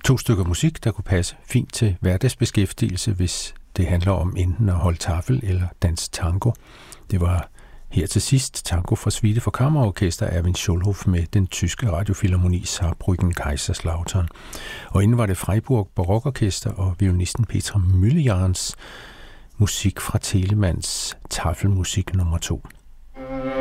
To stykker musik, der kunne passe fint til hverdagsbeskæftigelse, hvis det handler om enten at holde tafel eller danse tango. Det var her til sidst tango fra Suite for Kammerorkester Erwin Schulhoff med den tyske radiofilharmoni Saarbrücken Kaiserslautern. Og inden var det Freiburg Barokorkester og violinisten Petra Müllerjans musik fra Telemanns Tafelmusik nummer 2.